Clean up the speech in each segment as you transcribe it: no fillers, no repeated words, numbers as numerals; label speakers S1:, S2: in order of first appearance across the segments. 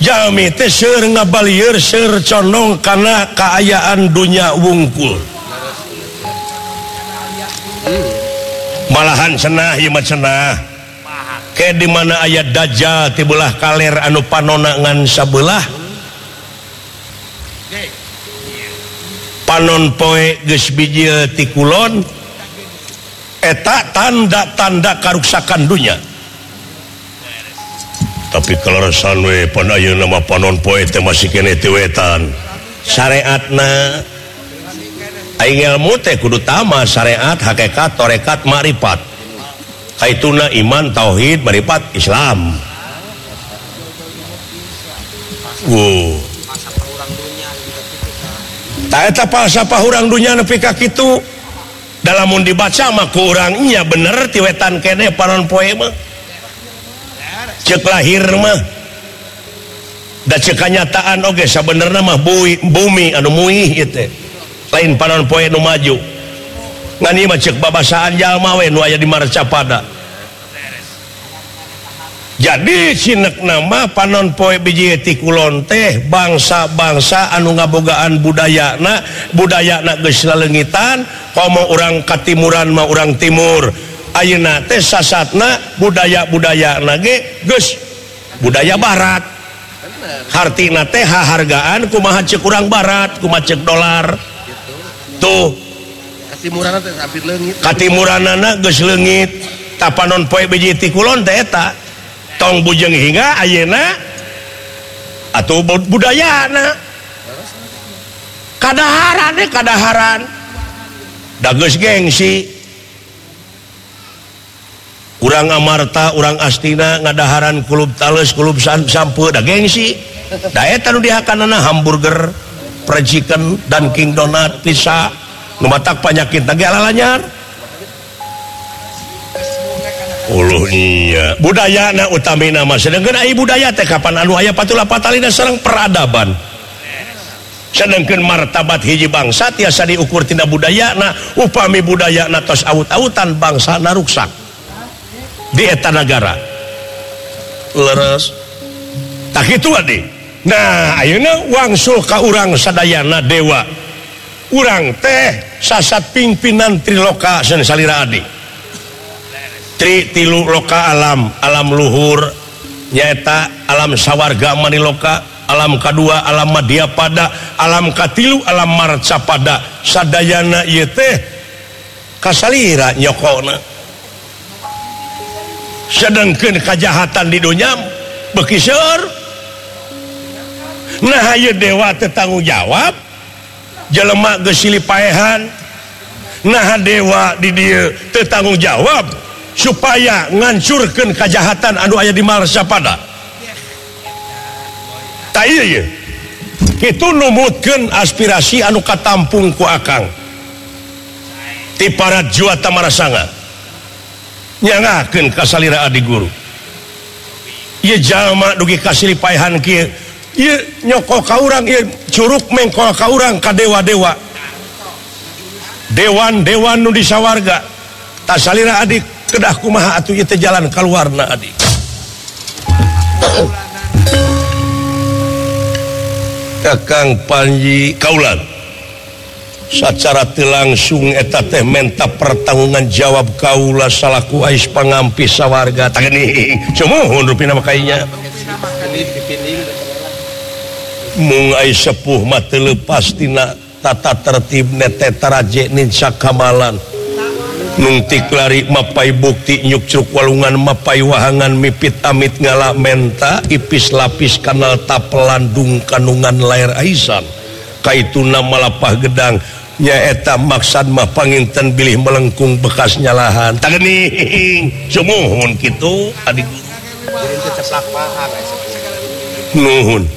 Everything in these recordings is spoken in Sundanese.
S1: Jami teh seur ngabalieur seur condong kana kaayaan dunya wungkul. Malahan cenah ieu mah cenah. Ke di mana aya dajjal ti belah kaler anu panonna ngan sabelah. Panon poe geus bijil ti kulon eta tanda-tanda karuksakan dunya. Tapi kelarasan we pan ayeuna mah panon poe teh masih kene ti wetan. Syariatna aing ilmu teh kudu tama syariat, hakikat, tarekat, makrifat. Kaituna iman, tauhid, makrifat, Islam. Tak eta pasapa urang dunya nepi ka kitu. Dalamun dibaca mah ku urang nya bener ti wetan kene panon poe mah. Cek lahir mah da cek kanyataan oge sabenerna mah bumi anu muih ieu teh lain panon poe nu maju ngan ieu mah cek babasaan jalma we nu aya di marcapada. Jadi cinekna mah panon poe biji ti kulon teh bangsa-bangsa anu ngabogaan budayana geus laleungitan komo urang katimuran mah urang timur. Ayeuna teh sasatna budaya-budayana ge geus budaya barat. Hartina teh hahargaan kumaha ceuk urang barat, kumaha ceuk dolar. Tuh. Katimuranna teh hampir leungit. Katimuranana geus leungit. Tapanon poe biji ti kulon teh eta. Tong bujeng hingga ayeuna atuh budayana. Kadaharan. Da geus gengsi. Urang amarta, urang astina ngadaharan kulub tales, kulub sampe da gengsi. Da eta nu dihakanana hamburger, fried chicken, Dunkin Donut, pizza. Nu matak panyakit teh alalanyar. Uluh iya. Budayana utamina mah sedengkeun ai budaya teh kapan anu aya patula patalina sareng peradaban. Sedengkeun martabat hiji bangsa tiasa diukur tina budayana, upami budayana tos aut-autan bangsana ruksak. Di eta negara leres tak itu adi. Nah ayeuna wangsul ka urang sadayana dewa urang teh sasat pimpinan triloka sen salira adi tilu loka alam luhur nyaeta alam sawarga maniloka, alam kadua alam madyapada, alam katilu alam marcapada. Sadayana ieu teh kasalira nyokona. Sedangkan kejahatan di dunia bekiseur. Nah ieu dewa teu tanggung jawab jelema geus silih paehan. Nah dewa di dieu teu tanggung jawab supaya ngancurkeun kejahatan anu aya di marcapada. Ta ieu kitu numutkeun aspirasi anu katampung ku akang ti para juata marasanga. Nyangakeun ka salira adi guru. Ieu jalma dugi kasilih paehan kieu. Ieu nyoko ka urang, ieu curug mengkol ka urang ka dewa-dewa. Dewan-dewan nu di sawarga. Ta salira adi kedah kumaha atuh ieu teh jalan kaluarna adi. Kakang Panji kaulan. Sacara teu langsung eta teh menta pertanggungan jawab kaula salaku ais pangampi sawarga tah geuning cumuhun rupina makainya mung ais sepuh mah teu leupas tina tata tertib nete taraje nin sakamalan nung tiklari mapai bukti nyuk-cuk walungan mapai wahangan mipit amit ngala menta ipis lapis kanal tapelan dung kanungan lair aisan kaituna malapah gedang nyaeta maksad mah panginten bilih melengkung bekas nyalahan tah geuning cumuhun kitu adi nuhun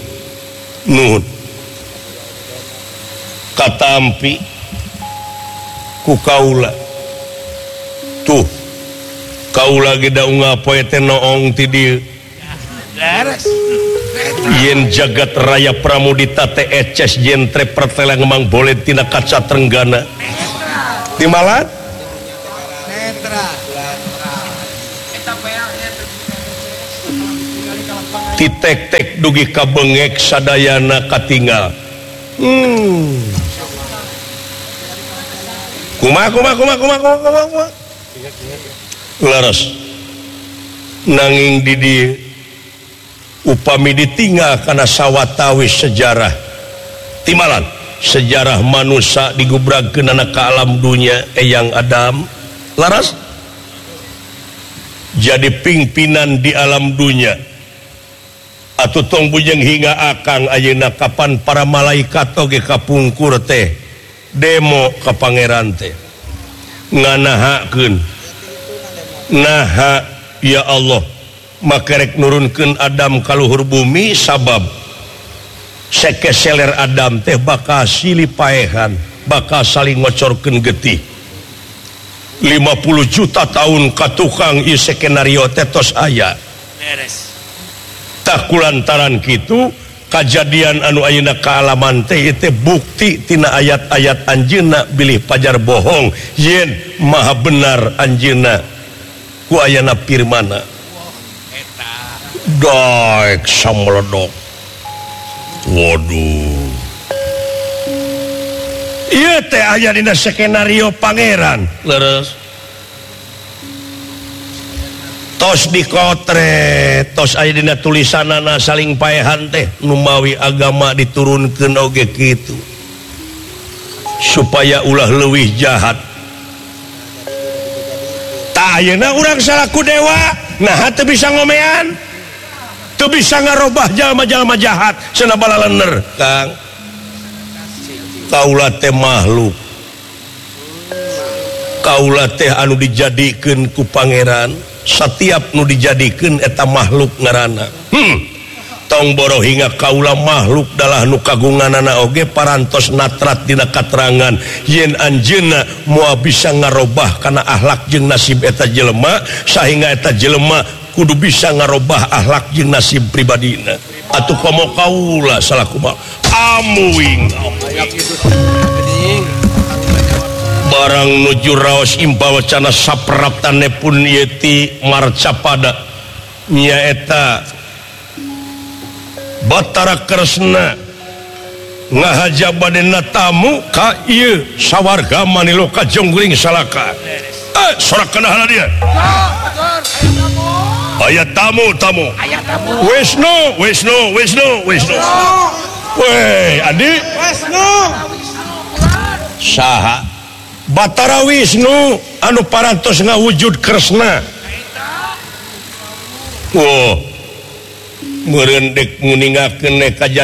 S1: katampi ku kaula tuh kaula ge da ungah poe teh noong ti dieu yen jagat raya pramudita teh eces jentre perteleng mang boleh tina kaca trenggana di malat titek-tek dugi ka bengek sadayana katinggal. Kumaha laras nanging di dieu upami ditinggal kana sawatawis sejarah timalan sejarah manusia digubragkeun ka alam dunia eyang Adam laras jadi pimpinan di alam dunia atuh tong bujeng hingga akang ayeuna kapan para malaikat oge kapungkur teh demo ka pangeran teh nganahakeun naha ya Allah maka rek nurunkeun Adam ka luhur bumi sabab sekeseler Adam teh bakal silih paehan bakal saling ngocorkeun getih 50 juta tahun ka tukang ieu skenario teh tos aya beres tak kulantaran kitu kejadian anu ayeuna kaalaman teh teh bukti tina ayat-ayat anjeunna bilih pajar bohong yen maha benar anjeunna ku ayana firman eta daek samledok waduh ieu teh aya dina skenario pangeran leres tos dikotre tos aya dina tulisanana saling paehan teh numawi agama diturunkeun oge kitu supaya ulah leuwih jahat tah ayeuna urang salaku dewa nah teu bisa ngomean teu bisa ngarobah jalma-jalma jahat cenah balalener Kang kaula teh makhluk kaula teh anu dijadikeun ku pangeran setiap nu dijadikeun eta makhluk ngaranna tong boro hingga kaula makhluk dalah nu kagunganana oge parantos natrat dina katerangan yen anjeunna moal bisa ngarobah kana akhlak jeung nasib eta jelema sahinga eta jelema kudu bisa ngarobah akhlak jeung nasib pribadina atuh komo kaula salaku amuing barang nuju raos impa wacana sapraptanepun yeti marcapada nyaeta Batara Kresna ngahaja badena tamu ka ieu sawarga maniloka jonggring salaka sorak kana dia aya tamu Wisnu weh adi saha Batara Wisnu anu parantos ngawujud Kresna meureun dek nguningakeun